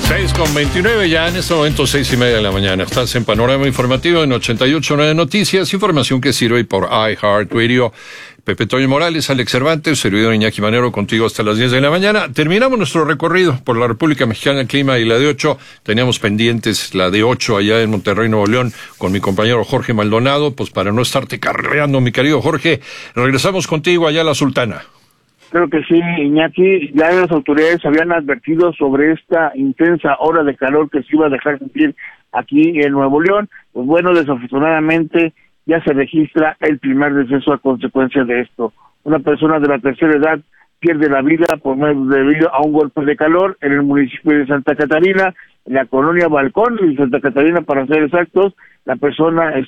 6:29 ya en este momento, 6:30 de la mañana. Estás en Panorama Informativo en 88.9 Noticias, información que sirve por iHeartRadio. Pepe Toño Morales, Alex Cervantes, servidor Iñaki Manero, contigo hasta las 10 de la mañana. Terminamos nuestro recorrido por la República Mexicana, el clima y la de 8. Teníamos pendientes la de 8 allá en Monterrey, Nuevo León, con mi compañero Jorge Maldonado. Pues para no estarte carreando, mi querido Jorge, regresamos contigo allá a la Sultana. Creo que sí, Iñaki. Ya las autoridades habían advertido sobre esta intensa ola de calor que se iba a dejar sentir aquí en Nuevo León. Pues bueno, desafortunadamente ya se registra el primer deceso a consecuencia de esto. Una persona de la tercera edad pierde la vida debido a un golpe de calor en el municipio de Santa Catarina, en la colonia Balcón de Santa Catarina, para ser exactos. La persona